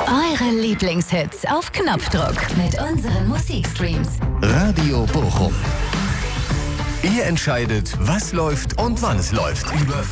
Eure Lieblingshits auf Knopfdruck mit unseren Musikstreams. Radio Bochum. Ihr entscheidet, was läuft und wann es läuft. Über